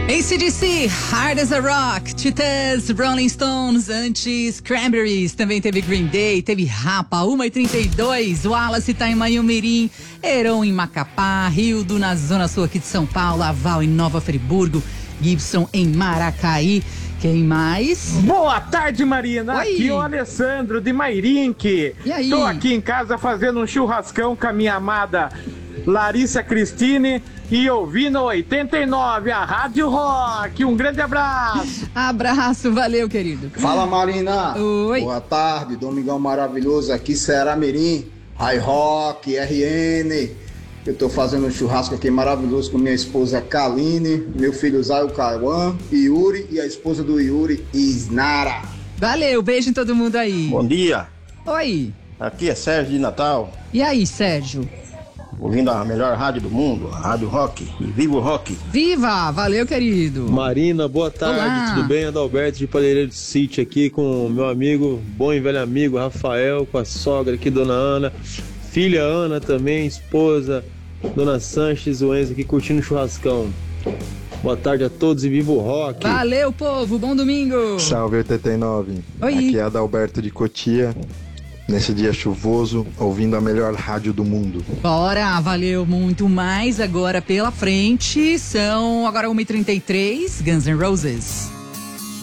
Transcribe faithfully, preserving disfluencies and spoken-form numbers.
A C D C, Hard as a Rock, Titãs, Rolling Stones, antes Cranberries, também teve Green Day, teve Rapa, uma e trinta e dois, Wallace tá em Manhumirim, Heron em Macapá, Rildo na Zona Sul aqui de São Paulo, Aval em Nova Friburgo, Gibson em Maracaí. Quem mais? Boa tarde, Marina. Oi. Aqui é o Alessandro de Mairinque. E aí? Tô aqui em casa fazendo um churrascão com a minha amada Larissa Cristine e ouvindo oitenta e nove, a Rádio Rock. Um grande abraço. Abraço, valeu, querido. Fala, Marina. Oi. Boa tarde, domingão maravilhoso. Aqui Ceará Mirim, High Rock, R N. Eu tô fazendo um churrasco aqui maravilhoso com minha esposa Kaline, meu filho Zayo Cauã, Yuri e a esposa do Yuri, Isnara. Valeu, beijo em todo mundo aí. Bom dia, Oi. aqui é Sérgio de Natal, E aí, Sérgio? ouvindo a melhor rádio do mundo, a Rádio Rock, e viva o rock. Viva, valeu, querido. Marina, boa tarde, Olá. tudo bem? Adalberto de Padeireiro City aqui com meu amigo, bom e velho amigo Rafael, com a sogra aqui, Dona Ana, filha Ana também, esposa, Dona Sanches, o Enzo aqui curtindo o churrascão. Boa tarde a todos e viva o rock. Valeu, povo, bom domingo. Salve oitenta e nove. Oi. Aqui é Adalberto de Cotia, nesse dia chuvoso, ouvindo a melhor rádio do mundo. Bora, valeu muito mais agora pela frente. São agora uma e trinta e três, Guns N' Roses.